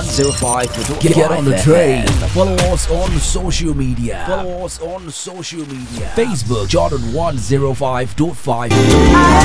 105. Get on the train. Follow us on social media. Follow us on social media. Facebook Jordan 105.5.